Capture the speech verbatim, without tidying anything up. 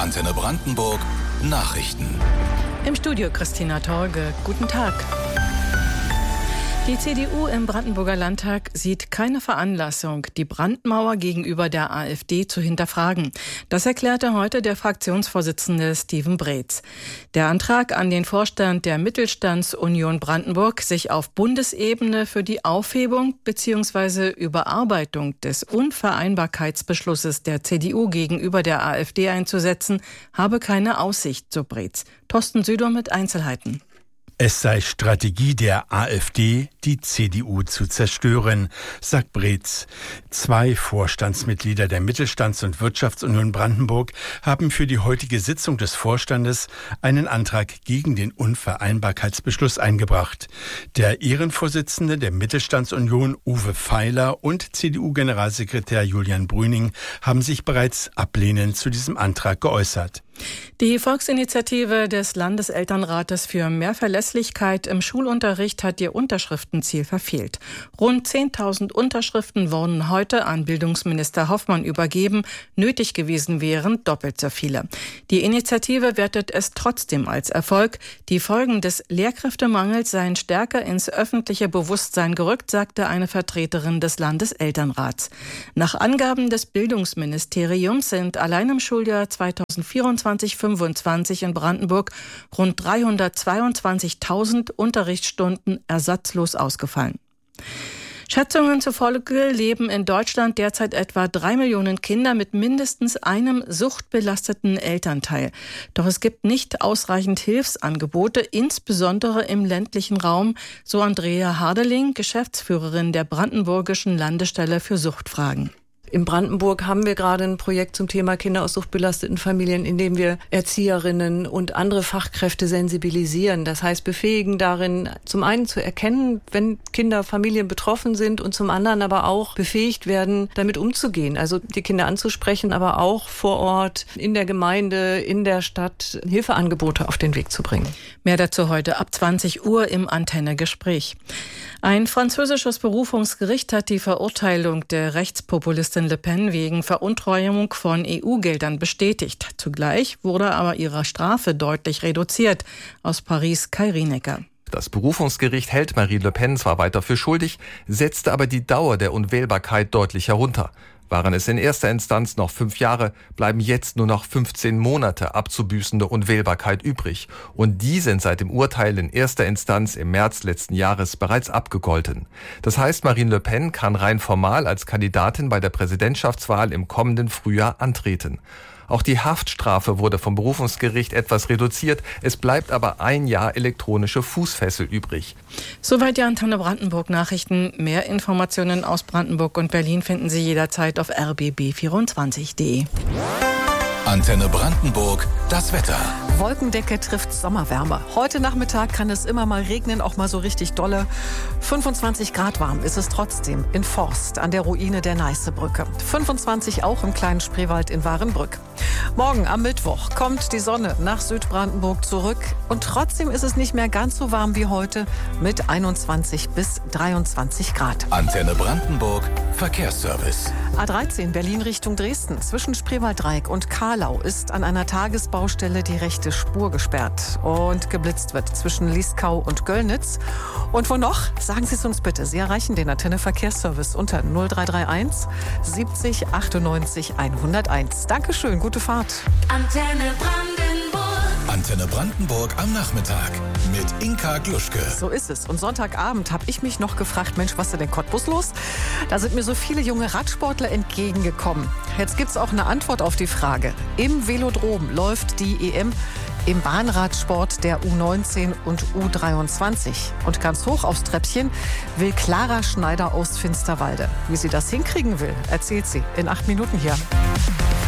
Antenne Brandenburg Nachrichten. Im Studio Christina Torge. Guten Tag. Die C D U im Brandenburger Landtag sieht keine Veranlassung, die Brandmauer gegenüber der AfD zu hinterfragen. Das erklärte heute der Fraktionsvorsitzende Steven Breetz. Der Antrag an den Vorstand der Mittelstandsunion Brandenburg, sich auf Bundesebene für die Aufhebung bzw. Überarbeitung des Unvereinbarkeitsbeschlusses der C D U gegenüber der AfD einzusetzen, habe keine Aussicht, so Breetz. Thorsten Südow mit Einzelheiten. Es sei Strategie der AfD, die C D U zu zerstören, sagt Breetz. Zwei Vorstandsmitglieder der Mittelstands- und Wirtschaftsunion Brandenburg haben für die heutige Sitzung des Vorstandes einen Antrag gegen den Unvereinbarkeitsbeschluss eingebracht. Der Ehrenvorsitzende der Mittelstandsunion, Uwe Feiler, und C D U-Generalsekretär Julian Brüning haben sich bereits ablehnend zu diesem Antrag geäußert. Die Volksinitiative des Landeselternrates für mehr Verlässlichkeit im Schulunterricht hat ihr Unterschriftenziel verfehlt. Rund zehntausend Unterschriften wurden heute an Bildungsminister Hoffmann übergeben. Nötig gewesen wären doppelt so viele. Die Initiative wertet es trotzdem als Erfolg. Die Folgen des Lehrkräftemangels seien stärker ins öffentliche Bewusstsein gerückt, sagte eine Vertreterin des Landeselternrats. Nach Angaben des Bildungsministeriums sind allein im Schuljahr zweitausendvierundzwanzig fünfundzwanzig in Brandenburg rund dreihundertzweiundzwanzigtausend Unterrichtsstunden ersatzlos ausgefallen. Schätzungen zufolge leben in Deutschland derzeit etwa drei Millionen Kinder mit mindestens einem suchtbelasteten Elternteil. Doch es gibt nicht ausreichend Hilfsangebote, insbesondere im ländlichen Raum, so Andrea Hardeling, Geschäftsführerin der Brandenburgischen Landesstelle für Suchtfragen. In Brandenburg haben wir gerade ein Projekt zum Thema Kinder aus suchtbelasteten Familien, in dem wir Erzieherinnen und andere Fachkräfte sensibilisieren. Das heißt, befähigen darin, zum einen zu erkennen, wenn Kinder, Familien betroffen sind, und zum anderen aber auch befähigt werden, damit umzugehen. Also die Kinder anzusprechen, aber auch vor Ort, in der Gemeinde, in der Stadt Hilfeangebote auf den Weg zu bringen. Mehr dazu heute ab zwanzig Uhr im Antenne-Gespräch. Ein französisches Berufungsgericht hat die Verurteilung der Rechtspopulistin Le Pen wegen Veruntreuung von E U-Geldern bestätigt. Zugleich wurde aber ihre Strafe deutlich reduziert. Aus Paris Kai Rienecker. Das Berufungsgericht hält Marine Le Pen zwar weiter für schuldig, setzte aber die Dauer der Unwählbarkeit deutlich herunter. Waren es in erster Instanz noch fünf Jahre, bleiben jetzt nur noch fünfzehn Monate abzubüßende Unwählbarkeit übrig. Und die sind seit dem Urteil in erster Instanz im März letzten Jahres bereits abgegolten. Das heißt, Marine Le Pen kann rein formal als Kandidatin bei der Präsidentschaftswahl im kommenden Frühjahr antreten. Auch die Haftstrafe wurde vom Berufungsgericht etwas reduziert. Es bleibt aber ein Jahr elektronische Fußfessel übrig. Soweit die Antenne Brandenburg Nachrichten. Mehr Informationen aus Brandenburg und Berlin finden Sie jederzeit auf r b b vierundzwanzig punkt d e. Antenne Brandenburg, das Wetter. Wolkendecke trifft Sommerwärme. Heute Nachmittag kann es immer mal regnen, auch mal so richtig dolle. fünfundzwanzig Grad warm ist es trotzdem in Forst an der Ruine der Neißebrücke. fünfundzwanzig auch im kleinen Spreewald in Warenbrück. Morgen am Mittwoch kommt die Sonne nach Südbrandenburg zurück. Und trotzdem ist es nicht mehr ganz so warm wie heute mit einundzwanzig bis dreiundzwanzig Grad. Antenne Brandenburg, Verkehrsservice. A dreizehn Berlin Richtung Dresden zwischen Spreewalddreieck und Kahlau ist an einer Tagesbaustelle die rechte Spur gesperrt und geblitzt wird zwischen Lieskau und Göllnitz. Und wo noch? Sagen Sie es uns bitte. Sie erreichen den Antenne Verkehrsservice unter null drei drei eins siebzig achtundneunzig hunderteins. Dankeschön, gute Fahrt. Antenne Brandenburg. Antenne Brandenburg am Nachmittag mit Inka Gluschke. So ist es. Und Sonntagabend habe ich mich noch gefragt, Mensch, was ist denn in Cottbus los? Da sind mir so viele junge Radsportler entgegengekommen. Jetzt gibt's auch eine Antwort auf die Frage. Im Velodrom läuft die E M im Bahnradsport der U neunzehn und U dreiundzwanzig. Und ganz hoch aufs Treppchen will Clara Schneider aus Finsterwalde. Wie sie das hinkriegen will, erzählt sie in acht Minuten hier.